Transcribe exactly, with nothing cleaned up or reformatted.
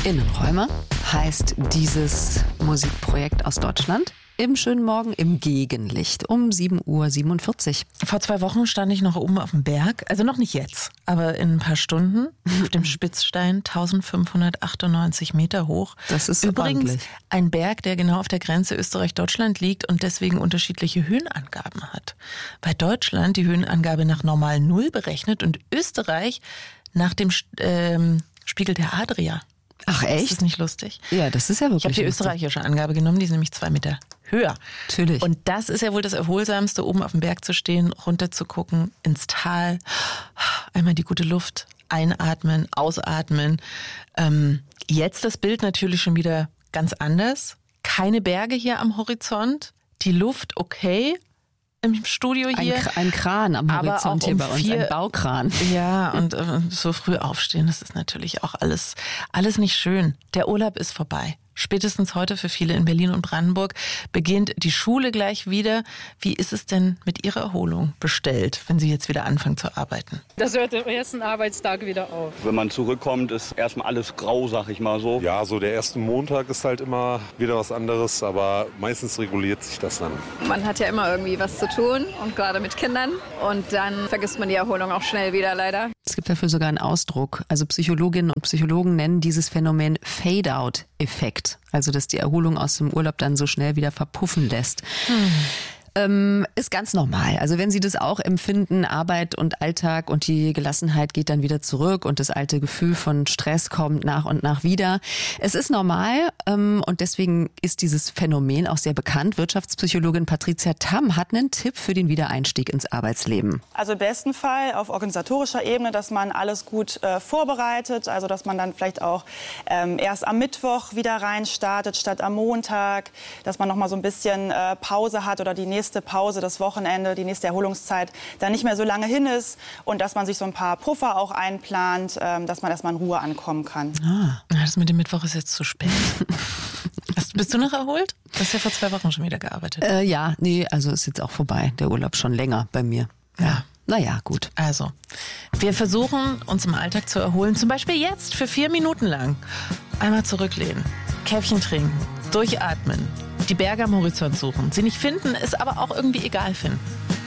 Innenräume heißt dieses Musikprojekt aus Deutschland. Im schönen Morgen im Gegenlicht um sieben Uhr siebenundvierzig. Vor zwei Wochen stand ich noch oben auf dem Berg, also noch nicht jetzt, aber in ein paar Stunden auf dem Spitzstein, eintausendfünfhundertachtundneunzig Meter hoch. Das ist übrigens ordentlich. Ein Berg, der genau auf der Grenze Österreich-Deutschland liegt und deswegen unterschiedliche Höhenangaben hat. Bei Deutschland die Höhenangabe nach normal Null berechnet und Österreich nach dem ähm, Spiegel der Adria. Ach echt? Ist das nicht lustig? Ja, das ist ja wirklich Ich habe die lustig. österreichische Angabe genommen, die ist nämlich zwei Meter höher. Natürlich. Und das ist ja wohl das Erholsamste, oben auf dem Berg zu stehen, runter zu gucken, ins Tal, einmal die gute Luft einatmen, ausatmen. Ähm, jetzt das Bild natürlich schon wieder ganz anders. Keine Berge hier am Horizont, die Luft okay im Studio hier. Ein, ein Kran am aber Horizont auch hier um bei uns, vier, ein Baukran. Ja, und äh, so früh aufstehen, das ist natürlich auch alles, alles nicht schön. Der Urlaub ist vorbei. Spätestens heute für viele in Berlin und Brandenburg beginnt die Schule gleich wieder. Wie ist es denn mit Ihrer Erholung bestellt, wenn Sie jetzt wieder anfangen zu arbeiten? Das hört am ersten Arbeitstag wieder auf. Wenn man zurückkommt, ist erstmal alles grau, sag ich mal so. Ja, so der erste Montag ist halt immer wieder was anderes, aber meistens reguliert sich das dann. Man hat ja immer irgendwie was zu tun und gerade mit Kindern und dann vergisst man die Erholung auch schnell wieder leider. Es gibt dafür sogar einen Ausdruck. Also Psychologinnen und Psychologen nennen dieses Phänomen Fade-out-Effekt. Also dass die Erholung aus dem Urlaub dann so schnell wieder verpuffen lässt. Hm. Ähm, ist ganz normal. Also wenn Sie das auch empfinden, Arbeit und Alltag und die Gelassenheit geht dann wieder zurück und das alte Gefühl von Stress kommt nach und nach wieder. Es ist normal ähm, und deswegen ist dieses Phänomen auch sehr bekannt. Wirtschaftspsychologin Patricia Tamm hat einen Tipp für den Wiedereinstieg ins Arbeitsleben. Also im besten Fall auf organisatorischer Ebene, dass man alles gut äh, vorbereitet, also dass man dann vielleicht auch ähm, erst am Mittwoch wieder rein startet statt am Montag, dass man noch mal so ein bisschen äh, Pause hat oder die nächste nächste Pause, das Wochenende, die nächste Erholungszeit da nicht mehr so lange hin ist und dass man sich so ein paar Puffer auch einplant, dass man erstmal in Ruhe ankommen kann. Ah, das mit dem Mittwoch ist jetzt zu spät. Hast, bist du noch erholt? Du hast ja vor zwei Wochen schon wieder gearbeitet. Äh, ja, nee, also ist jetzt auch vorbei. Der Urlaub schon länger bei mir. Ja. ja. Naja, gut. Also, wir versuchen, uns im Alltag zu erholen. Zum Beispiel jetzt für vier Minuten lang. Einmal zurücklehnen, Käffchen trinken, durchatmen, die Berge am Horizont suchen, sie nicht finden, es aber auch irgendwie egal finden.